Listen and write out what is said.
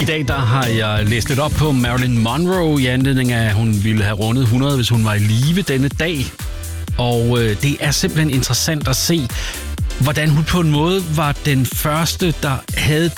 I dag der har jeg læst lidt op på Marilyn Monroe i anledning af, at hun ville have rundet 100, hvis hun var i live denne dag. Og det er simpelthen interessant at se, hvordan hun på en måde var den første, der havde